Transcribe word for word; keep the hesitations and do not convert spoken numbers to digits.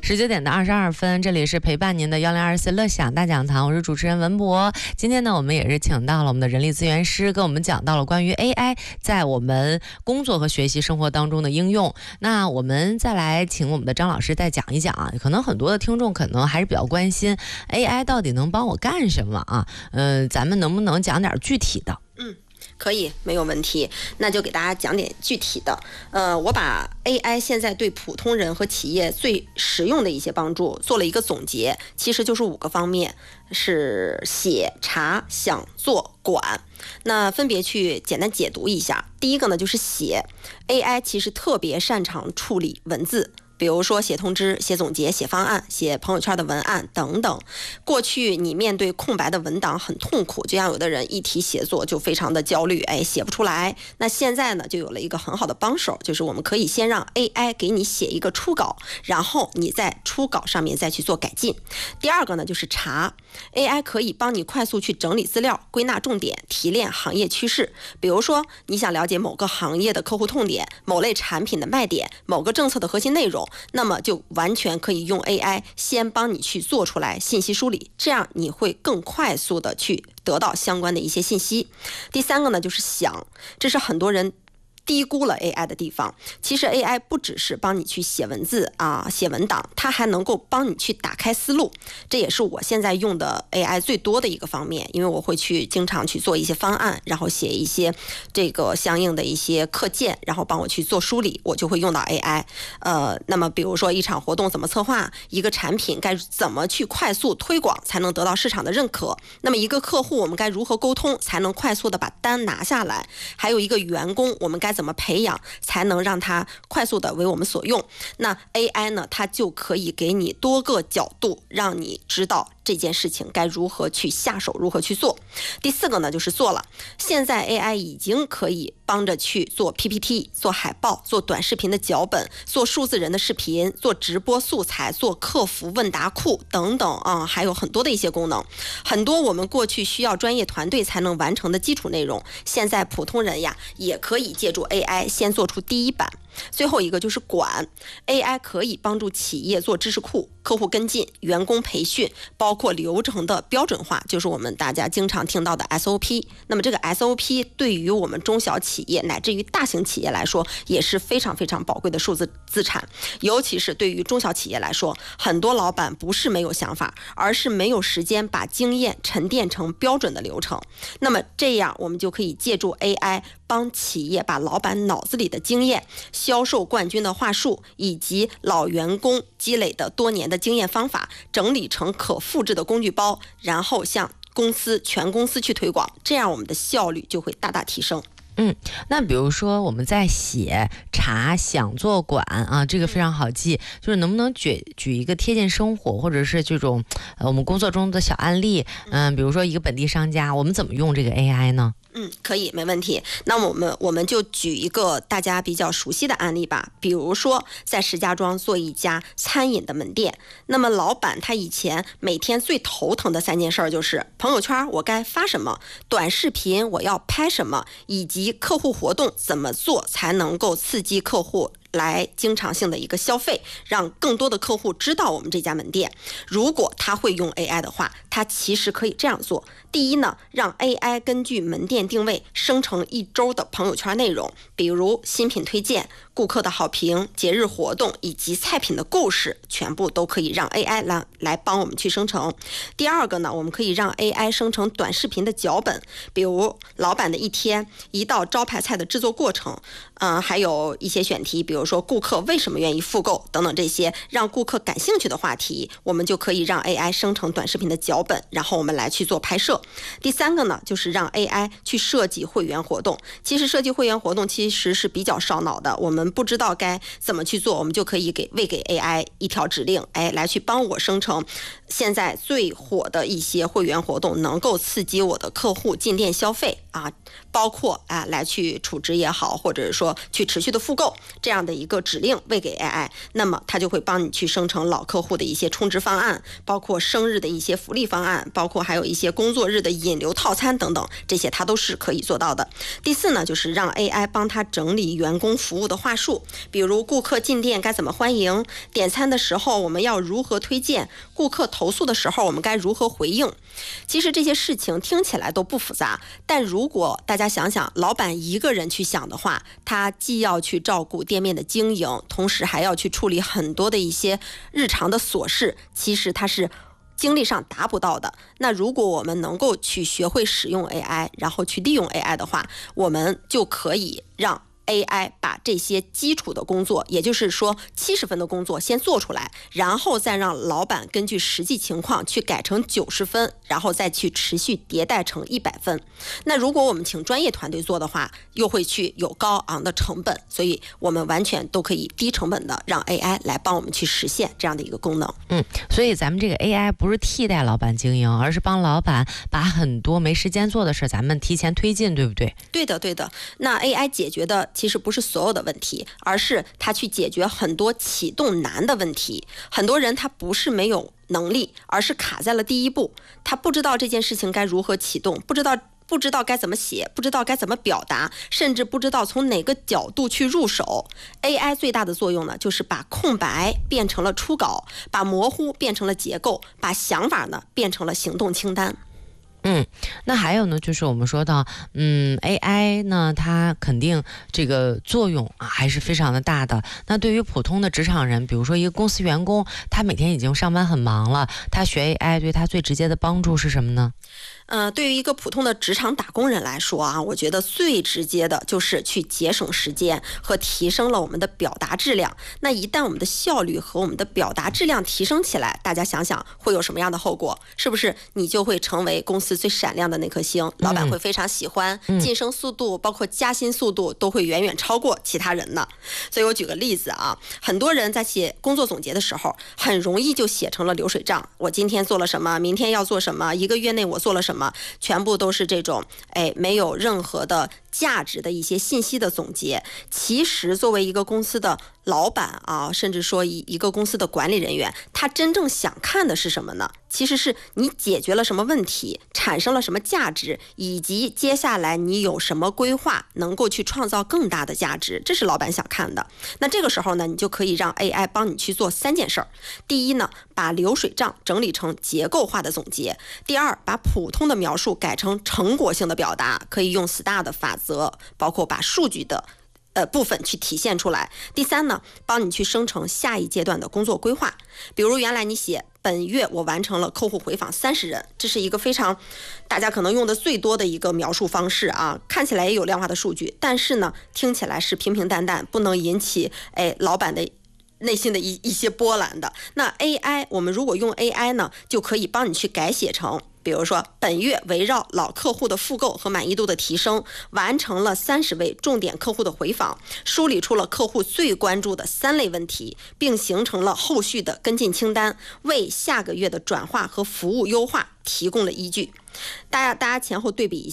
十九点的二十二分，这里是陪伴您的幺零二四乐享大讲堂，我是主持人文博。今天呢，我们也是请到了我们的人力资源师，跟我们讲到了关于 A I 在我们工作和学习生活当中的应用。那我们再来请我们的张老师再讲一讲啊，可能很多的听众可能还是比较关心 A I 到底能帮我干什么啊？嗯、呃，咱们能不能讲点具体的？ 嗯。可以，没有问题。那就给大家讲点具体的。呃，我把 A I 现在对普通人和企业最实用的一些帮助做了一个总结，其实就是五个方面，是写、查、想、做、管。那分别去简单解读一下。第一个呢，就是写。A I 其实特别擅长处理文字。比如说写通知、写总结、写方案、写朋友圈的文案等等。过去你面对空白的文档很痛苦，就像有的人一提写作就非常的焦虑，哎，写不出来。那现在呢，就有了一个很好的帮手，就是我们可以先让 A I 给你写一个初稿，然后你在初稿上面再去做改进。第二个呢，就是查。A I 可以帮你快速去整理资料、归纳重点、提炼行业趋势。比如说，你想了解某个行业的客户痛点、某类产品的卖点、某个政策的核心内容，那么就完全可以用 A I 先帮你去做出来信息梳理，这样你会更快速的去得到相关的一些信息。第三个呢，就是想，这是很多人低估了 A I 的地方。其实 A I 不只是帮你去写文字啊、写文档，它还能够帮你去打开思路。这也是我现在用的 A I 最多的一个方面，因为我会去经常去做一些方案，然后写一些这个相应的一些课件，然后帮我去做梳理，我就会用到 A I。呃，那么比如说一场活动怎么策划，一个产品该怎么去快速推广才能得到市场的认可，那么一个客户我们该如何沟通才能快速的把单拿下来，还有一个员工我们该怎么培养才能让他快速的为我们所用。那 A I 呢，它就可以给你多个角度，让你知道这件事情该如何去下手，如何去做。第四个呢，就是做了。现在 A I 已经可以帮着去做 P P T、做海报、做短视频的脚本、做数字人的视频、做直播素材、做客服问答库等等啊，还有很多的一些功能。很多我们过去需要专业团队才能完成的基础内容，现在普通人呀也可以借助 A I 先做出第一版。最后一个就是管。 A I 可以帮助企业做知识库、客户跟进、员工培训，包括流程的标准化，就是我们大家经常听到的 S O P。 那么这个 S O P 对于我们中小企业乃至于大型企业来说也是非常非常宝贵的数字资产。尤其是对于中小企业来说，很多老板不是没有想法，而是没有时间把经验沉淀成标准的流程。那么这样我们就可以借助 A I 帮企业把老板脑子里的经验、销售冠军的话术以及老员工积累的多年的经验方法整理成可复制的工具包，然后向公司全公司去推广，这样我们的效率就会大大提升。 嗯，那比如说我们在写、查、想、做、管啊，这个非常好记，就是能不能举举一个贴近生活或者是这种呃我们工作中的小案例？嗯、呃，比如说一个本地商家，我们怎么用这个 A I 呢？ 嗯，可以，没问题。那我们我们就举一个大家比较熟悉的案例吧。比如说，在石家庄做一家餐饮的门店，那么老板他以前每天最头疼的三件事就是朋友圈我该发什么，短视频我要拍什么，以及客户活动怎么做才能够刺激客户来经常性的一个消费，让更多的客户知道我们这家门店。如果他会用 A I 的话，他其实可以这样做。第一呢，让 A I 根据门店定位生成一周的朋友圈内容，比如新品推荐、顾客的好评、节日活动以及菜品的故事，全部都可以让 A I 来来帮我们去生成。第二个呢，我们可以让 A I 生成短视频的脚本，比如老板的一天、一道招牌菜的制作过程，嗯、呃，还有一些选题，比如说顾客为什么愿意复购等等，这些让顾客感兴趣的话题，我们就可以让 A I 生成短视频的脚本，然后我们来去做拍摄。第三个呢，就是让 A I 去设计会员活动。其实设计会员活动其实是比较烧脑的，我们不知道该怎么去做，我们就可以给喂给 A I 一条指令，哎，来去帮我生成现在最火的一些会员活动，能够刺激我的客户进店消费啊，包括啊来去储值也好，或者说去持续的复购这样的一个指令喂给 A I， 那么它就会帮你去生成老客户的一些充值方案，包括生日的一些福利方案，包括还有一些工作日的引流套餐等等，这些它都是可以做到的。第四呢，就是让 A I 帮他整理员工服务的话话术，比如顾客进店该怎么欢迎，点餐的时候我们要如何推荐，顾客投诉的时候我们该如何回应。其实这些事情听起来都不复杂，但如果大家想想，老板一个人去想的话，他既要去照顾店面的经营，同时还要去处理很多的一些日常的琐事，其实他是精力上达不到的。那如果我们能够去学会使用 A I， 然后去利用 A I 的话，我们就可以让A I 把这些基础的工作，也就是说七十分的工作先做出来，然后再让老板根据实际情况去改成九十分，然后再去持续迭代成一百分。那如果我们请专业团队做的话，又会去有高昂的成本，所以我们完全都可以低成本的让 A I 来帮我们去实现这样的一个功能。 嗯，所以咱们这个 A I 不是替代老板经营，而是帮老板把很多没时间做的事咱们提前推进，对不对？ 对的，对的。那 A I 解决的其实不是所有的问题，而是它去解决很多启动难的问题。很多人他不是没有能力，而是卡在了第一步，他不知道这件事情该如何启动，不知道不知道该怎么写，不知道该怎么表达，甚至不知道从哪个角度去入手。 A I 最大的作用呢，就是把空白变成了初稿，把模糊变成了结构，把想法呢变成了行动清单。 嗯，那还有呢，就是我们说到，嗯 ，A I 呢，它肯定这个作用啊还是非常的大的。那对于普通的职场人，比如说一个公司员工，他每天已经上班很忙了，他学 A I 对他最直接的帮助是什么呢？ 呃，对于一个普通的职场打工人来说啊，我觉得最直接的就是去节省时间和提升了我们的表达质量。那一旦我们的效率和我们的表达质量提升起来，大家想想会有什么样的后果？是不是你就会成为公司最闪亮的那颗星？老板会非常喜欢， 嗯、 晋升速度包括加薪速度都会远远超过其他人呢。所以我举个例子啊，很多人在写工作总结的时候，很容易就写成了流水账。我今天做了什么，明天要做什么，一个月内我做了什么，全部都是这种哎没有任何的价值的一些信息的总结。其实作为一个公司的老板啊，甚至说一一个公司的管理人员，他真正想看的是什么呢？其实是你解决了什么问题，产生了什么价值，以及接下来你有什么规划能够去创造更大的价值，这是老板想看的。那这个时候呢，你就可以让 A I 帮你去做三件事儿。第一呢，把流水账整理成结构化的总结。第二，把普通的描述改成成果性的表达，可以用 S T A R 的法则，包括把数据的呃部分去体现出来。第三呢，帮你去生成下一阶段的工作规划。比如原来你写本月我完成了客户回访三十人，这是一个非常大家可能用的最多的一个描述方式啊，看起来也有量化的数据，但是呢听起来是平平淡淡，不能引起哎老板的内心的一一些波澜的。那 A I 我们如果用 A I 呢，就可以帮你去改写成，比如说本月围绕老客户的复购和满意度的提升，完成了三十位重点客户的回访，梳理出了客户最关注的三类问题，并形成了后续的跟进清单，为下个月的转化和服务优化提供了依据。大家大家前后对比一下。